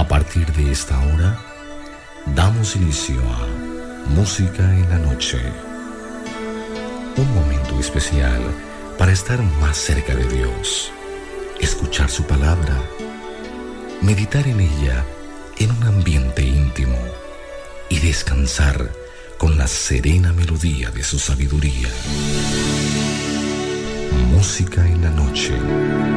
A partir de esta hora, damos inicio a Música en la Noche. Un momento especial para estar más cerca de Dios, escuchar su palabra, meditar en ella en un ambiente íntimo y descansar con la serena melodía de su sabiduría. Música en la Noche.